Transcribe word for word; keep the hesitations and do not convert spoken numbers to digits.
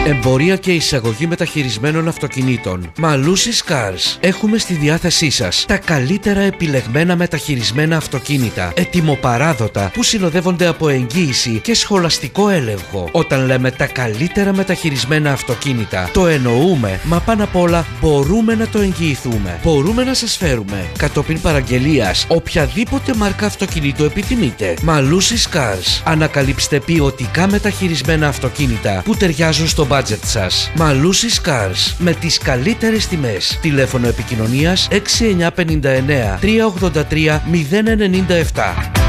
Εμπορία και εισαγωγή μεταχειρισμένων αυτοκινήτων. Malusis Cars. Έχουμε στη διάθεσή σας τα καλύτερα επιλεγμένα μεταχειρισμένα αυτοκίνητα, ετοιμοπαράδοτα, που συνοδεύονται από εγγύηση και σχολαστικό έλεγχο. Όταν λέμε τα καλύτερα μεταχειρισμένα αυτοκίνητα, το εννοούμε, μα πάνω απ' όλα μπορούμε να το εγγυηθούμε. Μπορούμε να σας φέρουμε κατόπιν παραγγελίας οποιαδήποτε μάρκα αυτοκινήτου επιθυμείτε. Malusis Cars. Ανακαλύψτε ποιοτικά μεταχειρισμένα αυτοκίνητα που ταιριάζουν στο budget σας. Malusis Cars, με τις καλύτερες τιμές. Τηλέφωνο επικοινωνίας έξι εννιά πέντε εννέα τρία ογδόντα τρία μηδέν ενενήντα επτά.